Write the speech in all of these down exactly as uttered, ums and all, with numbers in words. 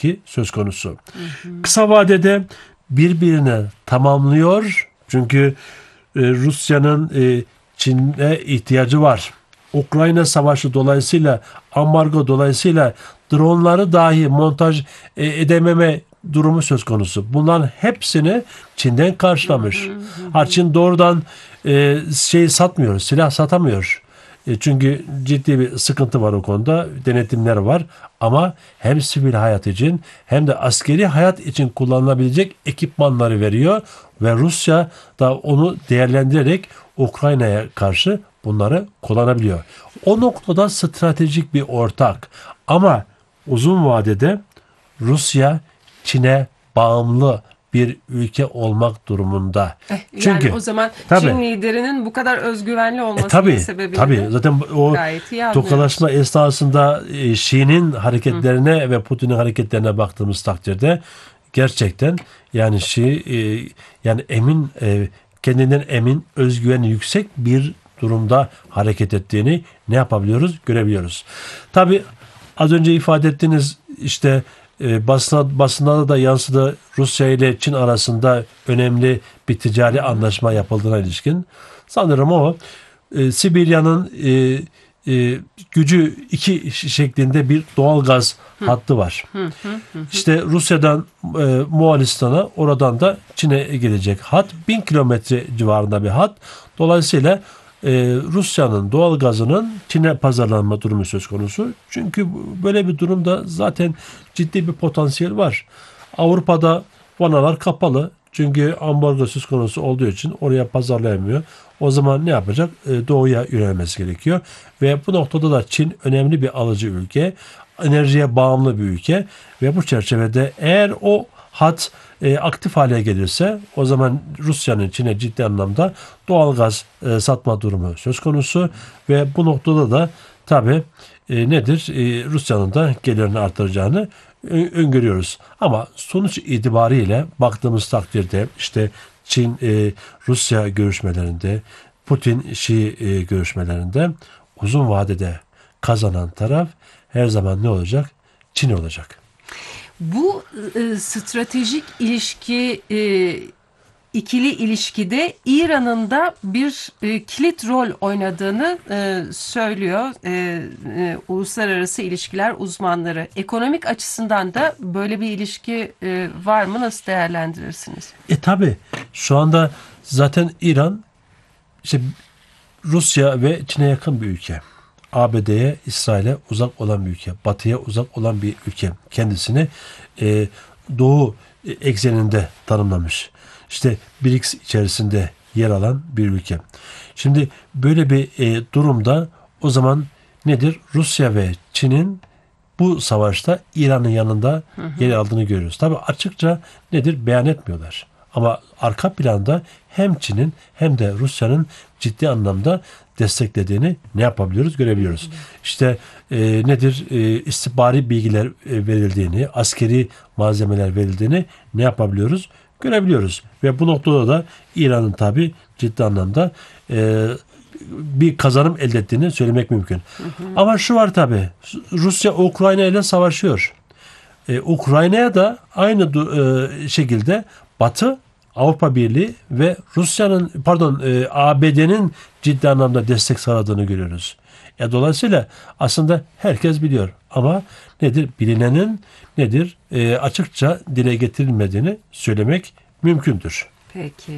ilişki söz konusu. Hı hı. Kısa vadede birbirine tamamlıyor. Çünkü e, Rusya'nın e, Çin'e ihtiyacı var. Ukrayna Savaşı dolayısıyla, ambargo dolayısıyla dronları dahi montaj e, edememe durumu söz konusu. Bunların hepsini Çin'den karşılamış. Hı hı hı. Ha, Çin doğrudan e, şey satmıyor, silah satamıyor. E, çünkü ciddi bir sıkıntı var o konuda. Denetimler var. Ama hem sivil hayat için hem de askeri hayat için kullanılabilecek ekipmanları veriyor ve Rusya da onu değerlendirerek Ukrayna'ya karşı bunları kullanabiliyor. O noktada stratejik bir ortak. Ama uzun vadede Rusya Çin'e bağımlı bir ülke olmak durumunda. Eh, Çünkü yani o zaman tabii, Çin liderinin bu kadar özgüvenli olmasının e, tabii, sebebi tabii. Zaten o tokalaşma esnasında e, Xi'nin hareketlerine Hı. ve Putin'in hareketlerine baktığımız takdirde gerçekten yani Xi e, yani emin e, kendinden emin, özgüveni yüksek bir durumda hareket ettiğini ne yapabiliyoruz? Görebiliyoruz. Tabii az önce ifade ettiğiniz işte e, basına, basında da yansıdı, Rusya ile Çin arasında önemli bir ticari anlaşma yapıldığına ilişkin. Sanırım o e, Sibirya'nın e, e, gücü iki şeklinde bir doğal gaz hı. hattı var. Hı hı hı. İşte Rusya'dan e, Moğolistan'a, oradan da Çin'e gelecek hat. Bin kilometre civarında bir hat. Dolayısıyla e, Rusya'nın doğal gazının Çin'e pazarlanma durumu söz konusu. Çünkü böyle bir durumda zaten ciddi bir potansiyel var. Avrupa'da vanalar kapalı. Çünkü ambargo söz konusu olduğu için oraya pazarlayamıyor. O zaman ne yapacak? E, doğuya yönelmesi gerekiyor. Ve bu noktada da Çin önemli bir alıcı ülke. Enerjiye bağımlı bir ülke. Ve bu çerçevede eğer o hat e, aktif hale gelirse o zaman Rusya'nın Çin'e ciddi anlamda doğalgaz e, satma durumu söz konusu. Ve bu noktada da tabii e, nedir? E, Rusya'nın da gelirini artıracağını öngörüyoruz. Ama sonuç itibariyle baktığımız takdirde işte Çin e, Rusya görüşmelerinde, Putin Şii e, görüşmelerinde uzun vadede kazanan taraf her zaman ne olacak? Çin olacak. Bu e, stratejik ilişki e, ikili ilişkide İran'ın da bir e, kilit rol oynadığını e, söylüyor e, e, uluslararası ilişkiler uzmanları. Ekonomik açısından da böyle bir ilişki e, var mı? Nasıl değerlendirirsiniz? E tabi şu anda zaten İran işte Rusya ve Çin'e yakın bir ülke. A B D'ye, İsrail'e uzak olan bir ülke. Batı'ya uzak olan bir ülke. Kendisini e, Doğu ekseninde tanımlamış. İşte B R I C S içerisinde yer alan bir ülke. Şimdi böyle bir e, durumda o zaman nedir? Rusya ve Çin'in bu savaşta İran'ın yanında hı hı. yer aldığını görüyoruz. Tabii açıkça nedir? Beyan etmiyorlar. Ama arka planda hem Çin'in hem de Rusya'nın ciddi anlamda desteklediğini ne yapabiliyoruz? Görebiliyoruz. Hı hı. İşte e, nedir? E, istihbari bilgiler e, verildiğini, askeri malzemeler verildiğini ne yapabiliyoruz? Görebiliyoruz. Ve bu noktada da İran'ın tabii ciddi anlamda e, bir kazanım elde ettiğini söylemek mümkün. Hı hı. Ama şu var tabii. Rusya Ukrayna ile savaşıyor. Ee, Ukrayna'ya da aynı e, şekilde Batı, Avrupa Birliği ve Rusya'nın pardon e, A B D'nin ciddi anlamda destek sağladığını görüyoruz. E, dolayısıyla aslında herkes biliyor. Ama nedir? Bilinenin nedir? E, açıkça dile getirilmediğini söylemek mümkündür. Peki.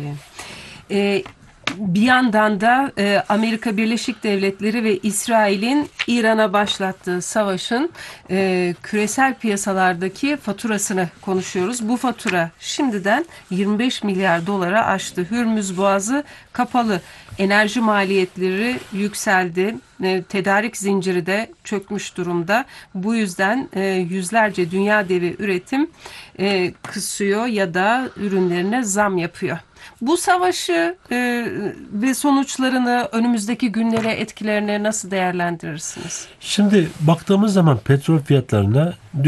E, Bir yandan da e, Amerika Birleşik Devletleri ve İsrail'in İran'a başlattığı savaşın e, küresel piyasalardaki faturasını konuşuyoruz. Bu fatura şimdiden yirmi beş milyar dolara aştı. Hürmüz Boğazı kapalı. Enerji maliyetleri yükseldi. E, tedarik zinciri de çökmüş durumda. Bu yüzden e, yüzlerce dünya devi üretim e, kısıyor ya da ürünlerine zam yapıyor. Bu savaşı e, ve sonuçlarını önümüzdeki günlere, etkilerini nasıl değerlendirirsiniz? Şimdi baktığımız zaman petrol fiyatlarına dün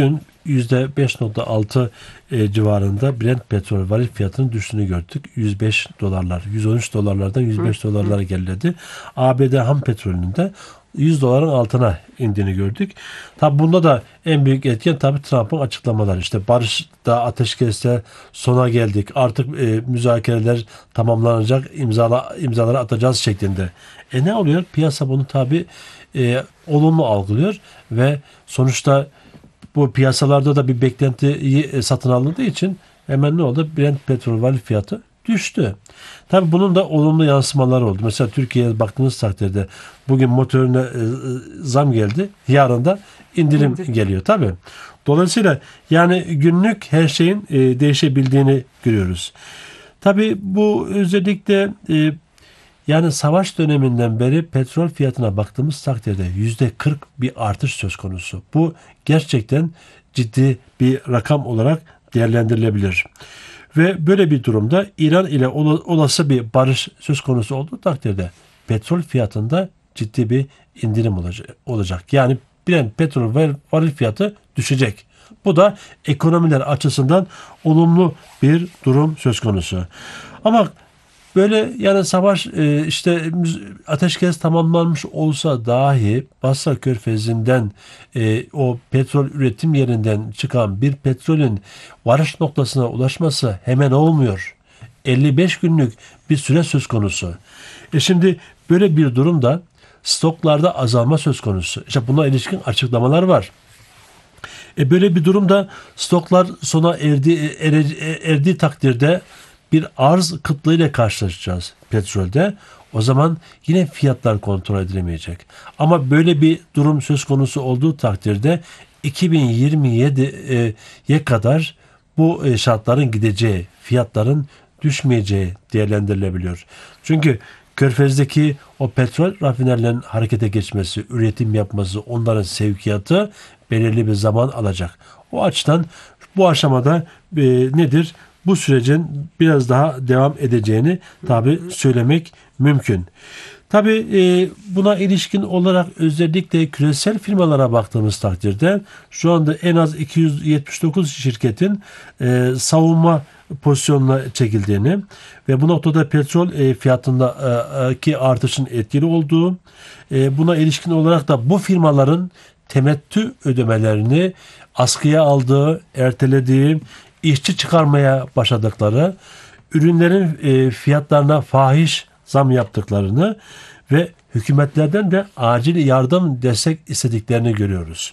yüzde beş nokta altı e, civarında Brent petrol varil fiyatının düştüğünü gördük. yüz beş dolarlar, yüz on üç dolarlardan yüz beş dolarlara geriledi. A B D ham petrolünün de yüz doların altına indiğini gördük. Tabi bunda da en büyük etken tabi Trump'ın açıklamaları. İşte barışta, ateşkeste sona geldik. Artık e, müzakereler tamamlanacak, imzala, imzaları atacağız şeklinde. E ne oluyor? Piyasa bunu tabi e, olumlu algılıyor ve sonuçta bu piyasalarda da bir beklentiyi satın alındığı için hemen ne oldu? Brent petrol varil fiyatı düştü. Tabii bunun da olumlu yansımaları oldu. Mesela Türkiye'ye baktığınız takdirde bugün motorine e, zam geldi. Yarın da indirim İndir. geliyor tabii. Dolayısıyla yani günlük her şeyin e, değişebildiğini görüyoruz. Tabii bu özellikle e, yani savaş döneminden beri petrol fiyatına baktığımız takdirde yüzde kırk bir artış söz konusu. Bu gerçekten ciddi bir rakam olarak değerlendirilebilir. Ve böyle bir durumda İran ile olası bir barış söz konusu olduğu takdirde petrol fiyatında ciddi bir indirim olacak. Yani Brent petrol varil fiyatı düşecek. Bu da ekonomiler açısından olumlu bir durum söz konusu. Ama böyle yani savaş işte ateşkes tamamlanmış olsa dahi Basra Körfezi'nden o petrol üretim yerinden çıkan bir petrolün varış noktasına ulaşması hemen olmuyor. elli beş günlük bir süre söz konusu. E şimdi böyle bir durumda stoklarda azalma söz konusu. İşte buna ilişkin açıklamalar var. E böyle bir durumda stoklar sona erdiği, erdiği takdirde bir arz kıtlığıyla karşılaşacağız petrolde. O zaman yine fiyatlar kontrol edilemeyecek. Ama böyle bir durum söz konusu olduğu takdirde iki bin yirmi yediye kadar bu şartların gideceği, fiyatların düşmeyeceği değerlendirilebiliyor. Çünkü Körfez'deki o petrol rafinerlerinin harekete geçmesi, üretim yapması, onların sevkiyatı belirli bir zaman alacak. O açıdan bu aşamada e, nedir? Bu sürecin biraz daha devam edeceğini tabi söylemek mümkün. Tabi e, buna ilişkin olarak özellikle küresel firmalara baktığımız takdirde şu anda en az iki yüz yetmiş dokuz şirketin e, savunma pozisyonuna çekildiğini ve bu noktada petrol e, fiyatındaki artışın etkili olduğu, e, buna ilişkin olarak da bu firmaların temettü ödemelerini askıya aldığı, ertelediği, işçi çıkarmaya başladıkları, ürünlerin e, fiyatlarına fahiş zam yaptıklarını ve hükümetlerden de acil yardım, destek istediklerini görüyoruz.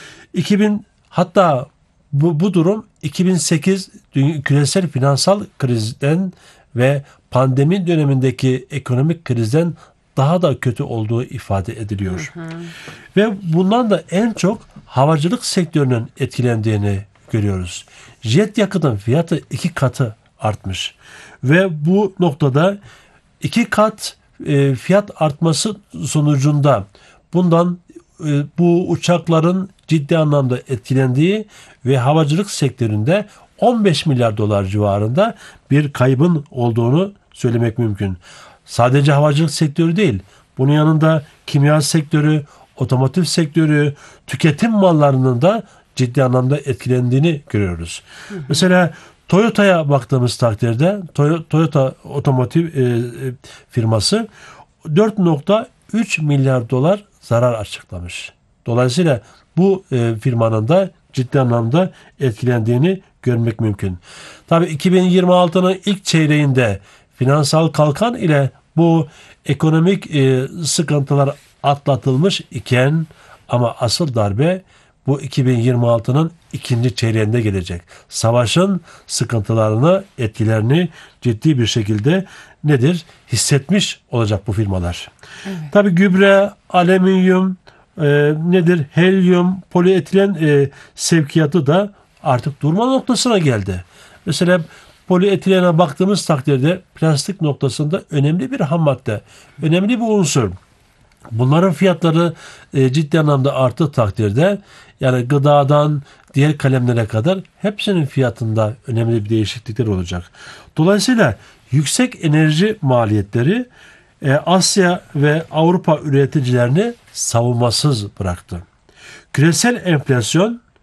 iki bin hatta bu, bu durum iki bin sekiz küresel finansal krizden ve pandemi dönemindeki ekonomik krizden daha da kötü olduğu ifade ediliyor. Hı hı. Ve bundan da en çok havacılık sektörünün etkilendiğini görüyoruz. Jet yakıtın fiyatı iki katı artmış. Ve bu noktada iki kat e, fiyat artması sonucunda bundan e, bu uçakların ciddi anlamda etkilendiği ve havacılık sektöründe on beş milyar dolar civarında bir kaybın olduğunu söylemek mümkün. Sadece havacılık sektörü değil, bunun yanında kimya sektörü, otomotiv sektörü, tüketim mallarının da ciddi anlamda etkilendiğini görüyoruz. Hı hı. Mesela Toyota'ya baktığımız takdirde Toyota otomotiv e, firması dört nokta üç milyar dolar zarar açıklamış. Dolayısıyla bu e, firmanın da ciddi anlamda etkilendiğini görmek mümkün. Tabii iki bin yirmi altının ilk çeyreğinde finansal kalkan ile bu ekonomik e, sıkıntılar atlatılmış iken ama asıl darbe bu iki bin yirmi altının ikinci çeyreğinde gelecek. Savaşın sıkıntılarını, etkilerini ciddi bir şekilde nedir? Hissetmiş olacak bu firmalar. Evet. Tabii gübre, alüminyum, e, nedir? Helyum, polietilen e, sevkiyatı da artık durma noktasına geldi. Mesela polietilene baktığımız takdirde plastik noktasında önemli bir ham madde, önemli bir unsur. Bunların fiyatları e, ciddi anlamda arttığı takdirde yani gıdadan diğer kalemlere kadar hepsinin fiyatında önemli bir değişiklikler olacak. Dolayısıyla yüksek enerji maliyetleri e, Asya ve Avrupa üreticilerini savunmasız bıraktı. Küresel enflasyon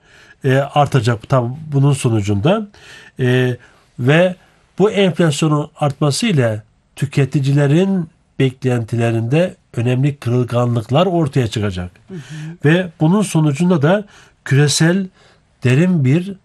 e, artacak tam bunun sonucunda. E, ve bu enflasyonun artmasıyla tüketicilerin beklentilerinde önemli kırılganlıklar ortaya çıkacak. Hı hı. Ve bunun sonucunda da küresel derin bir